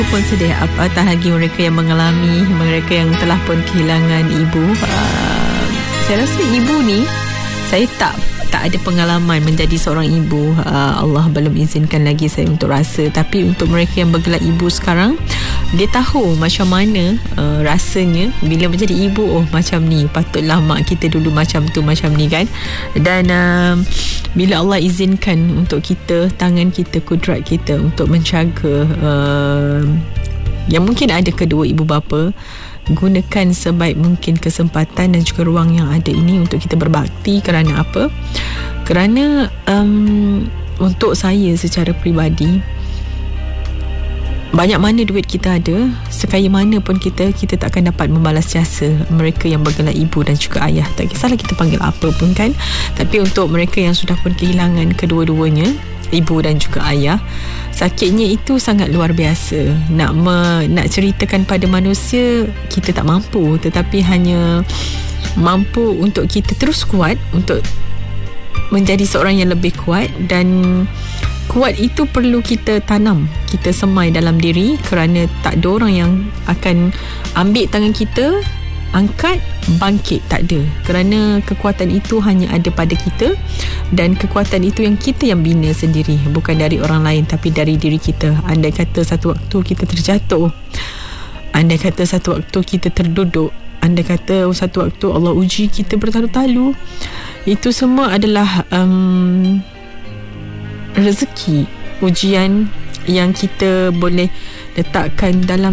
pun sedih, apatah lagi mereka yang mengalami, mereka yang telah pun kehilangan ibu. Saya rasa ibu ni, saya tak ada pengalaman menjadi seorang ibu. Allah belum izinkan lagi saya untuk rasa. Tapi untuk mereka yang bergelar ibu sekarang, dia tahu macam mana rasanya bila menjadi ibu. Oh, macam ni, patutlah mak kita dulu macam tu, macam ni kan. Dan bila Allah izinkan untuk kita, tangan kita, kudrat kita untuk menjaga yang mungkin ada kedua ibu bapa, gunakan sebaik mungkin kesempatan dan juga ruang yang ada ini untuk kita berbakti. Kerana apa? Kerana untuk saya secara peribadi, banyak mana duit kita ada, sekaya mana pun kita tak akan dapat membalas jasa mereka yang bergelar ibu dan juga ayah. Tak kisahlah kita panggil apa pun kan. Tapi untuk mereka yang sudah pun kehilangan kedua-duanya, ibu dan juga ayah, sakitnya itu sangat luar biasa. Nak ceritakan pada manusia, kita tak mampu. Tetapi hanya mampu untuk kita terus kuat, untuk menjadi seorang yang lebih kuat. Dan kuat itu perlu kita tanam, kita semai dalam diri. Kerana tak ada orang yang akan ambil tangan kita, angkat, bangkit, tak ada. Kerana kekuatan itu hanya ada pada kita. Dan kekuatan itu yang kita yang bina sendiri, bukan dari orang lain, tapi dari diri kita. Andai kata satu waktu kita terjatuh, andai kata satu waktu kita terduduk, andai kata satu waktu Allah uji kita bertalu-talu, itu semua adalah rezeki, ujian yang kita boleh letakkan dalam